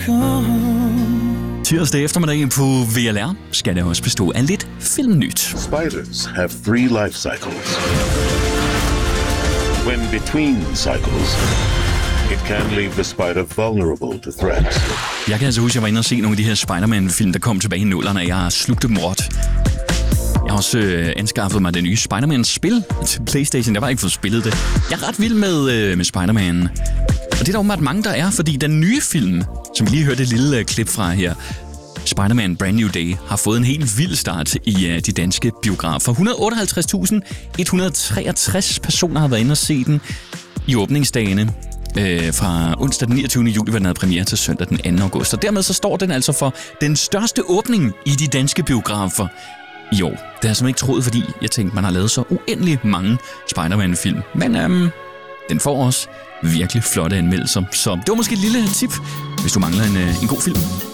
Tirsdag eftermiddag på VLR skal det også bestå af lidt filmnyt. Spiders have 3 life cycles. When between cycles, it can leave the spider vulnerable to threats. Jeg kan altså huske, at jeg var inde og se nogle af de her Spider-Man-film, der kom tilbage i 00'erne, og jeg slugte dem råt. Jeg har også anskaffet mig det nye Spider-Man-spil til PlayStation. Jeg har ikke fået spillet det. Jeg er ret vild med Spider-Man. Og det er der åbenbart mange, der er, fordi den nye film, som vi lige hørte et lille klip fra her, Spider-Man Brand New Day, har fået en helt vild start i de danske biografer. 158.163 personer har været inde og se den i åbningsdagene. Fra onsdag den 29. juli, hvor den havde premiere, til søndag den 2. august. Og dermed så står den altså for den største åbning i de danske biografer i år. Det har jeg simpelthen ikke troet, fordi jeg tænkte, man har lavet så uendelig mange Spider-Man-film. Men den får også virkelig flotte anmeldelser. Så det var måske et lille tip, hvis du mangler en god film.